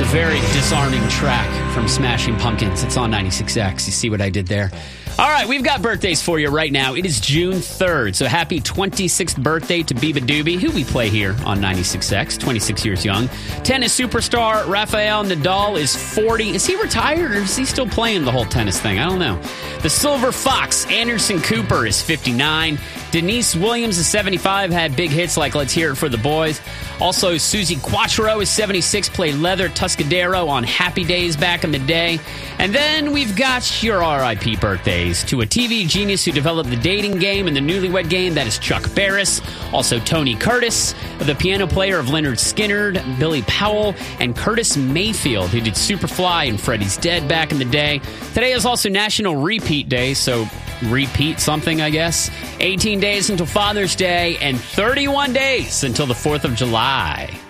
very disarming track from Smashing Pumpkins. It's on 96X. You see what I did there? All right, we've got birthdays for you right now. It is June 3rd, so happy 26th birthday to Biba Doobie, who we play here on 96X, 26 years young. Tennis superstar Rafael Nadal is 40. Is he retired, or is he still playing the whole tennis thing? I don't know. The Silver Fox, Anderson Cooper, is 59. Denise Williams is 75, had big hits like Let's Hear It for the Boys. Also, Susie Quattro is 76, played Leather Tuscadero on Happy Days back in the day. And then we've got your R.I.P. birthdays to a TV genius who developed the dating game and the newlywed game. That is Chuck Barris. Also, Tony Curtis, the piano player of Lynyrd Skynyrd, Billy Powell, and Curtis Mayfield, who did Superfly and Freddy's Dead back in the day. Today is also National Repeat Day, so repeat something, I guess. 18 days until Father's Day and 31 days until the 4th of July.